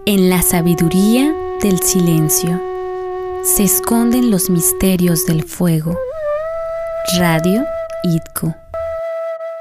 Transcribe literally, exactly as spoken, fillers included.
En la sabiduría del silencio se esconden los misterios del fuego. Radio I T C O.